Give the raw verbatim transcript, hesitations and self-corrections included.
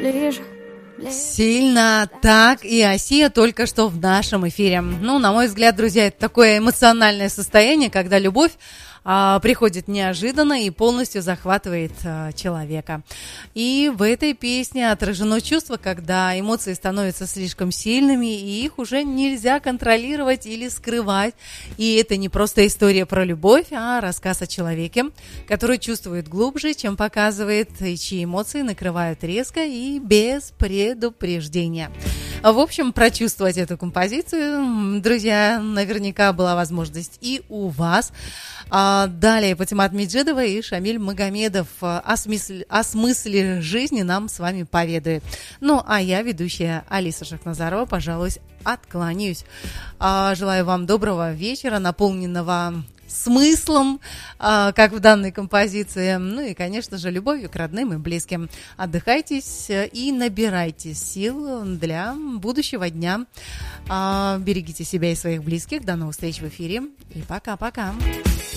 ближе. Сильно так и Асия только что в нашем эфире. Ну, на мой взгляд, друзья, это такое эмоциональное состояние, когда любовь а, приходит неожиданно и полностью захватывает а, человека. И в этой песне отражено чувство, когда эмоции становятся слишком сильными, и их уже нельзя контролировать или скрывать. И это не просто история про любовь, а рассказ о человеке, который чувствует глубже, чем показывает, и чьи эмоции накрывают резко и без предупреждения. В общем, прочувствовать эту композицию, друзья, наверняка была возможность и у вас. А далее Патимат Меджидова и Шамиль Магомедов о смысле, о смысле жизни нам с вами поведают. Ну, а я, ведущая Алиса Шахназарова, пожалуй, откланяюсь. А, желаю вам доброго вечера, наполненного смыслом, как в данной композиции, ну и, конечно же, любовью к родным и близким. Отдыхайтесь и набирайте сил для будущего дня. Берегите себя и своих близких. До новых встреч в эфире. И пока-пока.